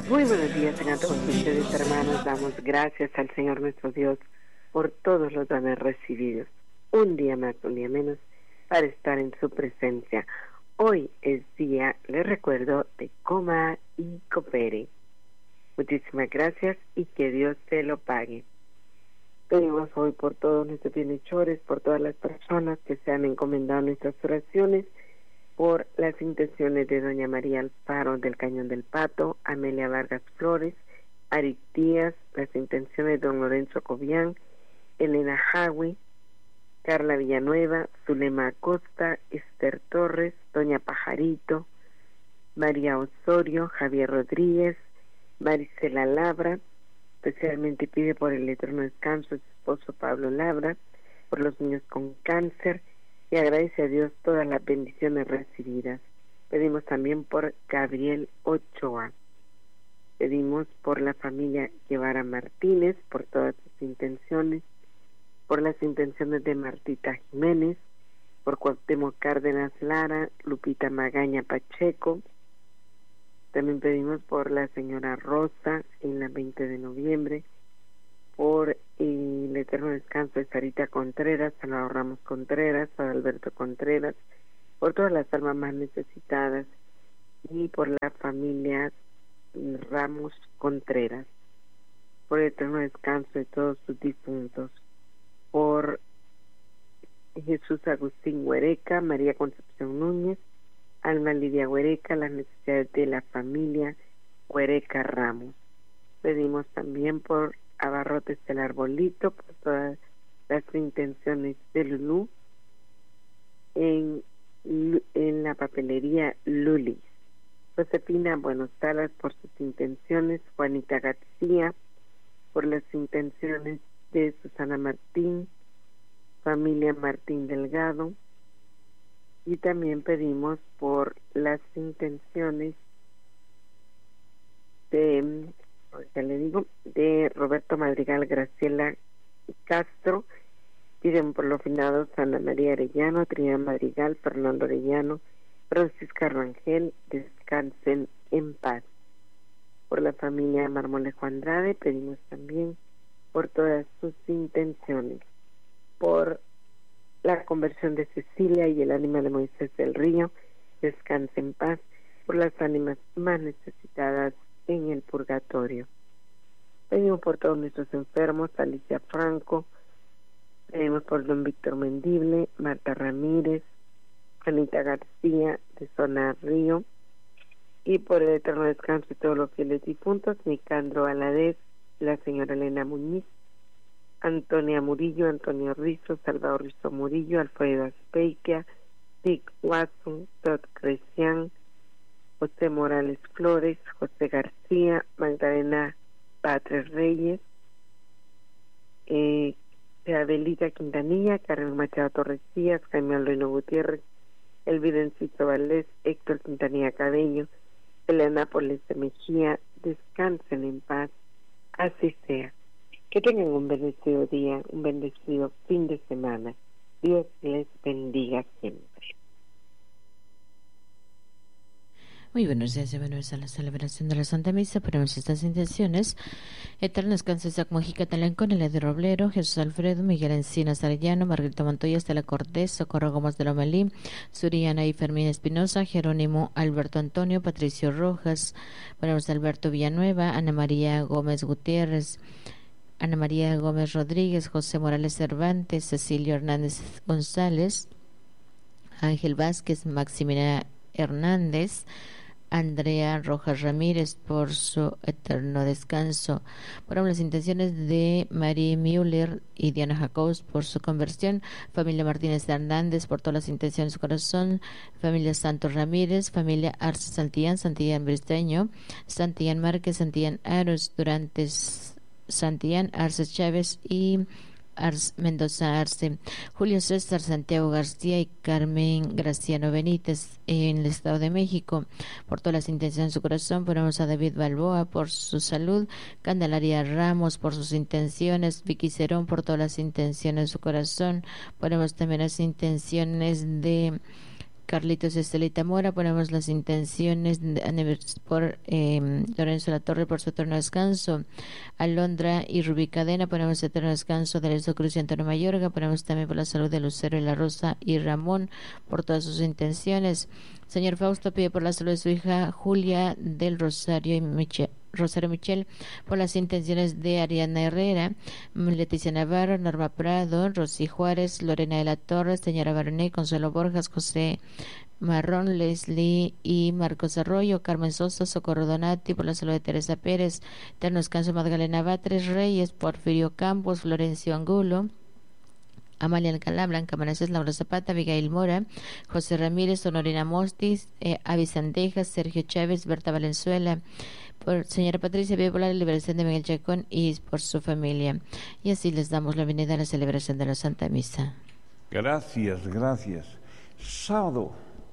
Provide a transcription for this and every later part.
Muy buenos días, tengan todos ustedes, hermanos. Damos gracias al Señor nuestro Dios por todos los dones recibidos. Un día más, un día menos, para estar en su presencia. Hoy es día, les recuerdo, de coma y coopere. Muchísimas gracias y que Dios te lo pague. Pedimos hoy por todos nuestros bienhechores, por todas las personas que se han encomendado nuestras oraciones, por las intenciones de doña María Alfaro del Cañón del Pato, Amelia Vargas Flores, Arik Díaz, las intenciones de don Lorenzo Cobian, Elena Jawi, Carla Villanueva, Zulema Acosta, Esther Torres, doña Pajarito, María Osorio, Javier Rodríguez, Marisela Labra, especialmente pide por el eterno descanso de su esposo Pablo Labra, por los niños con cáncer, y agradece a Dios todas las bendiciones recibidas. Pedimos también por Gabriel Ochoa. Pedimos por la familia Guevara Martínez, por todas sus intenciones, por las intenciones de Martita Jiménez, por Cuauhtémoc Cárdenas Lara, Lupita Magaña Pacheco. También pedimos por la señora Rosa en la 20 de noviembre, por el eterno descanso de Sarita Contreras, Salvador Ramos Contreras, Alberto Contreras, por todas las almas más necesitadas y por la familia Ramos Contreras, por el eterno descanso de todos sus difuntos, por Jesús Agustín Huereca, María Concepción Núñez, Alma Lidia Huereca, las necesidades de la familia Huereca Ramos. Pedimos también por Abarrotes del Arbolito, por todas las intenciones de Lulú en la papelería Lulis. Josefina Buenos Salas por sus intenciones, Juanita García por las intenciones de Susana Martín, familia Martín Delgado, y también pedimos por las intenciones de Roberto Madrigal, Graciela Castro. Piden por los finados Ana María Arellano, Trinidad Madrigal, Fernando Arellano, Francisca Rangel, descansen en paz. Por la familia Marmolejo Andrade pedimos también por todas sus intenciones, por la conversión de Cecilia y el ánima de Moisés del Río, descanse en paz, por las ánimas más necesitadas en el purgatorio. Pedimos por todos nuestros enfermos, Alicia Franco, pedimos por don Víctor Mendible, Marta Ramírez, Anita García de Zona Río, y por el eterno descanso de todos los fieles difuntos, Nicandro Aladez, la señora Elena Muñiz, Antonia Murillo, Antonio Rizo, Salvador Rizo Murillo, Alfredo Aspeikia, Dick Watson, Todd Crecián, José Morales Flores, José García, Magdalena Patres Reyes, Abelita Quintanilla, Carmen Machado Torres Díaz, Jaime Aldoino Gutiérrez, Elvira Enciso Valdés, Héctor Quintanilla Cabello, Elena Nápoles de Mejía, descansen en paz, así sea. Que tengan un bendecido día, un bendecido fin de semana. Dios les bendiga siempre. Muy buenos días, bienvenidos a la celebración de la Santa Misa. Ponemos estas intenciones: eterno descanso de Isaac Mojica Talancón, Elia de Roblero, Jesús Alfredo, Miguel Encinas Arellano, Margarita Montoya, Estela Cortés, Socorro Gómez de Lomelí, Suriana y Fermín Espinosa, Jerónimo Alberto Antonio, Patricio Rojas, ponemos Alberto Villanueva, Ana María Gómez Gutiérrez, Ana María Gómez Rodríguez, José Morales Cervantes, Cecilio Hernández González, Ángel Vázquez, Maximiliana Hernández, Andrea Rojas Ramírez por su eterno descanso. Por las intenciones de Marie Müller y Diana Jacobs por su conversión, familia Martínez de Hernández por todas las intenciones de su corazón, familia Santos Ramírez, familia Arce Santillán Bristeño, Santillán Márquez, Santillán Aros, Durantes Santillán, Arce Chávez y Mendoza Arce, Julio César Santiago García y Carmen Graciano Benítez en el Estado de México. Por todas las intenciones de su corazón, ponemos a David Balboa por su salud, Candelaria Ramos por sus intenciones, Vicky Cerón por todas las intenciones de su corazón. Ponemos también las intenciones de Carlitos Estelita Mora, ponemos las intenciones por Lorenzo La Torre por su eterno descanso, Alondra y Rubí Cadena, ponemos eterno descanso de Lorenzo Cruz y Antonio Mayorga, ponemos también por la salud de Lucero y La Rosa y Ramón, por todas sus intenciones. Señor Fausto pide por la salud de su hija Julia del Rosario y Rosario Michel, por las intenciones de Ariana Herrera, Leticia Navarro, Norma Prado, Rosy Juárez, Lorena de la Torre, señora Baronet, Consuelo Borjas, José Marrón, Leslie y Marcos Arroyo, Carmen Sosa, Socorro Donati, por la salud de Teresa Pérez, eterno descanso Magdalena Batres Reyes, Porfirio Campos, Florencio Angulo, Amalia Alcalá, Blanca Manaces, Laura Zapata, Abigail Mora, José Ramírez, Honorina Mostis, Avi Sandejas, Sergio Chávez, Berta Valenzuela, por señora Patricia pide por la liberación de Miguel Chacón y por su familia. Y así les damos la bienvenida a la celebración de la Santa Misa. Gracias, gracias. Sábado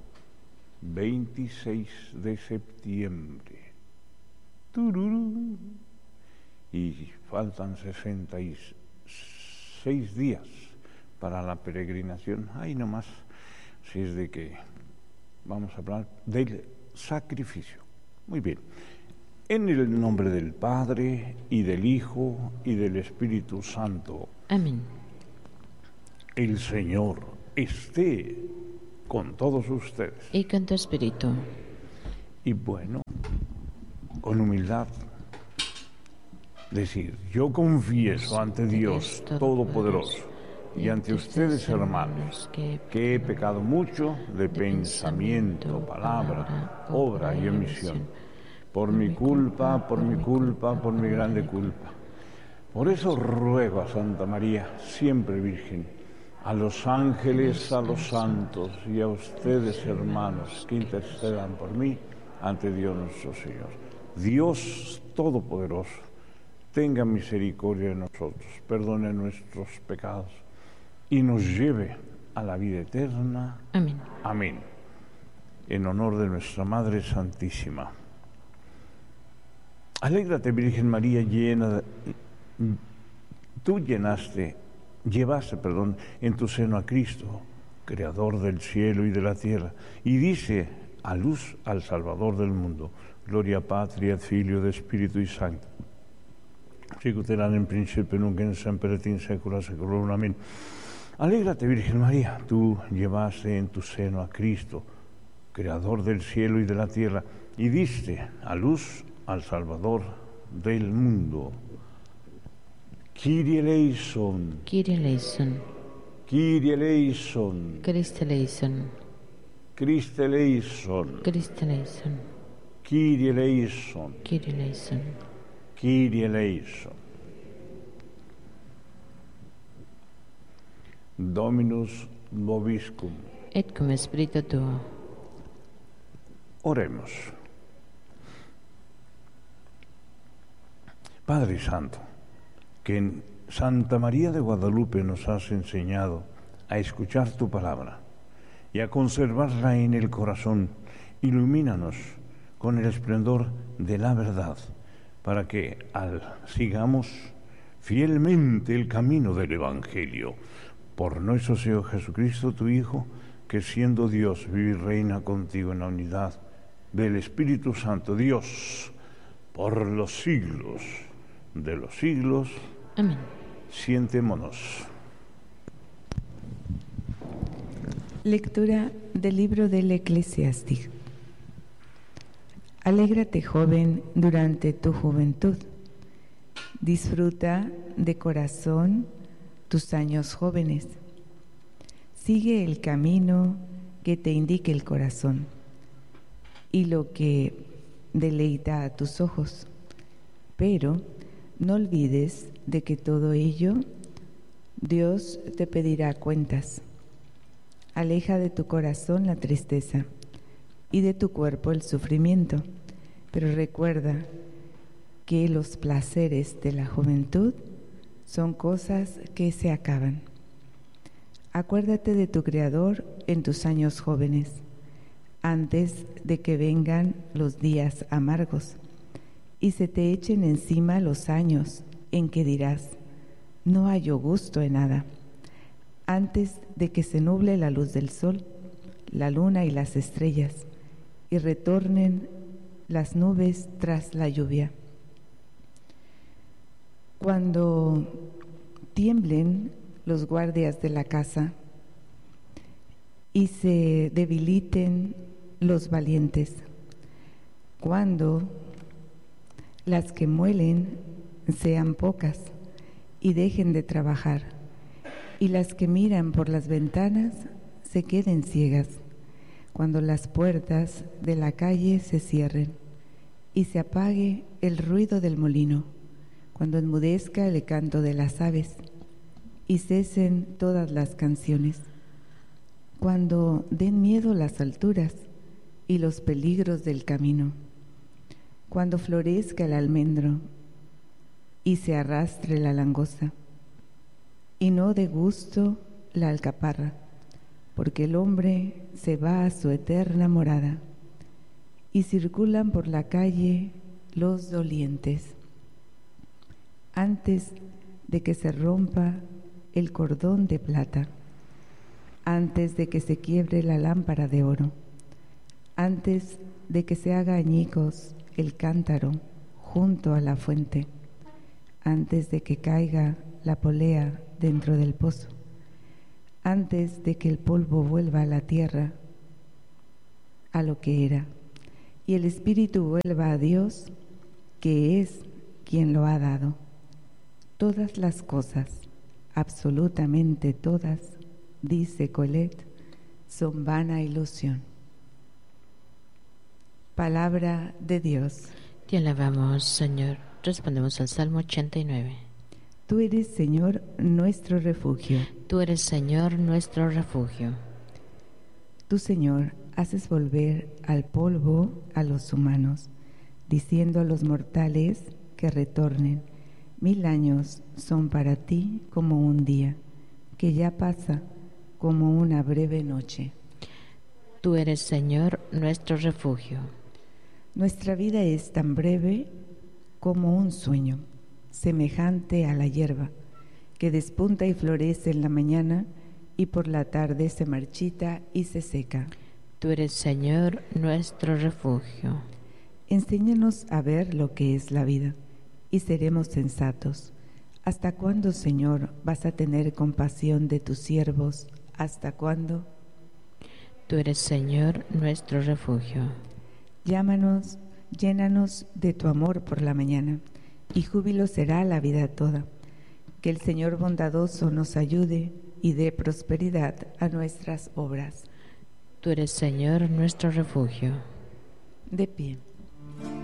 26 de septiembre. ¡Tururú! Y faltan 66 días para la peregrinación. Ahí nomás, si es de que vamos a hablar del sacrificio. Muy bien. En el nombre del Padre, y del Hijo, y del Espíritu Santo. Amén. El Señor esté con todos ustedes. Y con tu espíritu. Y bueno, con humildad, decir, yo confieso ante Dios Todopoderoso y ante ustedes, hermanos, que he pecado mucho de pensamiento, palabra, obra y omisión. Por mi culpa, por mi grande culpa. Por eso ruego a Santa María, siempre Virgen, a los ángeles, a los santos y a ustedes, hermanos, que intercedan por mí ante Dios nuestro Señor. Dios Todopoderoso, tenga misericordia de nosotros, perdone nuestros pecados y nos lleve a la vida eterna. Amén. Amén. En honor de nuestra Madre Santísima. Alégrate, Virgen María, tú llevaste en tu seno a Cristo, Creador del cielo y de la tierra, y dice a luz al Salvador del mundo. Gloria Patri et Filio et Spiritus Sancti. Sicut erat in principio nunc in semper et in saecula saeculorum. Amén. Alégrate, Virgen María, tú llevaste en tu seno a Cristo, Creador del cielo y de la tierra, y diste a luz al Salvador del mundo. Kyrie eleison. Kyrie eleison. Kyrie eleison. Christe eleison. Christe eleison. Christe eleison. Kyrie eleison. Kyrie eleison. Kyrie eleison. Dominus vobiscum. Et cum spiritu tuo. Oremos. Padre Santo, que en Santa María de Guadalupe nos has enseñado a escuchar tu palabra y a conservarla en el corazón, ilumínanos con el esplendor de la verdad, para que sigamos fielmente el camino del Evangelio. Por nuestro Señor Jesucristo, tu Hijo, que siendo Dios vive y reina contigo en la unidad del Espíritu Santo, Dios, por los siglos de los siglos. Amén. Siéntémonos. Lectura del libro del Eclesiástico. Alégrate, joven, durante tu juventud. Disfruta de corazón tus años jóvenes. Sigue el camino que te indique el corazón y lo que deleita a tus ojos. Pero no olvides de que todo ello Dios te pedirá cuentas. Aleja de tu corazón la tristeza y de tu cuerpo el sufrimiento, pero recuerda que los placeres de la juventud son cosas que se acaban. Acuérdate de tu Creador en tus años jóvenes, antes de que vengan los días amargos y se te echen encima los años en que dirás, no hallo gusto en nada, antes de que se nuble la luz del sol, la luna y las estrellas, y retornen las nubes tras la lluvia. Cuando tiemblen los guardias de la casa y se debiliten los valientes, cuando las que muelen sean pocas y dejen de trabajar, y las que miran por las ventanas se queden ciegas, cuando las puertas de la calle se cierren y se apague el ruido del molino, cuando enmudezca el canto de las aves y cesen todas las canciones, cuando den miedo las alturas y los peligros del camino, cuando florezca el almendro y se arrastre la langosta, y no dé gusto la alcaparra, porque el hombre se va a su eterna morada, y circulan por la calle los dolientes. Antes de que se rompa el cordón de plata, antes de que se quiebre la lámpara de oro, antes de que se haga añicos el cántaro junto a la fuente, antes de que caiga la polea dentro del pozo, antes de que el polvo vuelva a la tierra a lo que era, y el espíritu vuelva a Dios, que es quien lo ha dado. Todas las cosas, absolutamente todas, dice Colette, son vana ilusión. Palabra de Dios. Te alabamos, Señor. Respondemos al Salmo 89. Tú eres, Señor, nuestro refugio. Tú eres, Señor, nuestro refugio. Tú, Señor, haces volver al polvo a los humanos, diciendo a los mortales que retornen. 1000 años son para ti como un día, que ya pasa como una breve noche. Tú eres, Señor, nuestro refugio. Nuestra vida es tan breve como un sueño, semejante a la hierba, que despunta y florece en la mañana y por la tarde se marchita y se seca. Tú eres, Señor, nuestro refugio. Enséñanos a ver lo que es la vida y seremos sensatos. ¿Hasta cuándo, Señor, vas a tener compasión de tus siervos? ¿Hasta cuándo? Tú eres, Señor, nuestro refugio. Llámanos, llénanos de tu amor por la mañana, y júbilo será la vida toda. Que el Señor bondadoso nos ayude y dé prosperidad a nuestras obras. Tú eres, Señor, nuestro refugio. De pie.